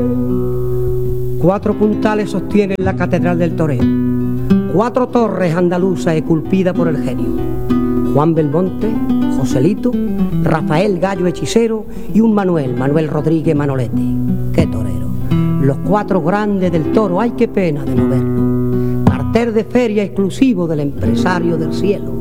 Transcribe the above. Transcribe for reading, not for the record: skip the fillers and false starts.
4 puntales sostienen la catedral del toreo, 4 torres andaluzas esculpidas por el genio: Juan Belmonte, Joselito, Rafael Gallo Hechicero y un Manuel Rodríguez Manolete. ¡Qué torero! Los 4 grandes del toro, ¡ay qué pena de no verlo! Cartel de feria exclusivo del empresario del cielo.